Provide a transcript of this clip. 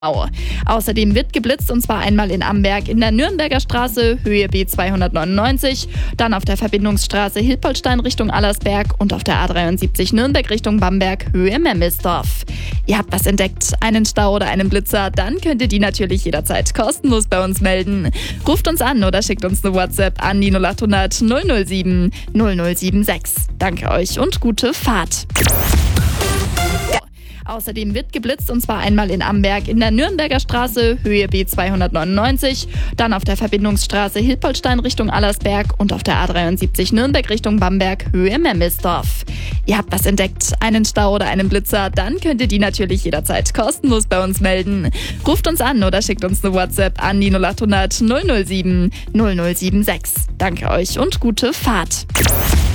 Außerdem wird geblitzt, und zwar einmal in Amberg in der Nürnberger Straße, Höhe B299, dann auf der Verbindungsstraße Hilpoltstein Richtung Allersberg und auf der A73 Nürnberg Richtung Bamberg, Höhe Memmisdorf. Ihr habt was entdeckt, einen Stau oder einen Blitzer, dann könnt ihr die natürlich jederzeit kostenlos bei uns melden. Ruft uns an oder schickt uns eine WhatsApp an die 0800 007 0076. Danke euch und gute Fahrt. Außerdem wird geblitzt, und zwar einmal in Amberg in der Nürnberger Straße, Höhe B299, dann auf der Verbindungsstraße Hilpoltstein Richtung Allersberg und auf der A73 Nürnberg Richtung Bamberg, Höhe Memmisdorf. Ihr habt was entdeckt, einen Stau oder einen Blitzer, dann könnt ihr die natürlich jederzeit kostenlos bei uns melden. Ruft uns an oder schickt uns eine WhatsApp an die 0800 007 0076. Danke euch und gute Fahrt.